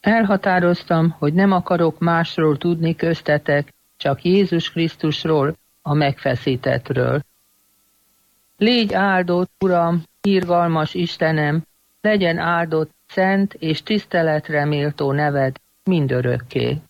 Elhatároztam, hogy nem akarok másról tudni köztetek, csak Jézus Krisztusról, a megfeszítettről. Légy áldott, Uram, irgalmas Istenem, legyen áldott szent és tiszteletre méltó neved mindörökké.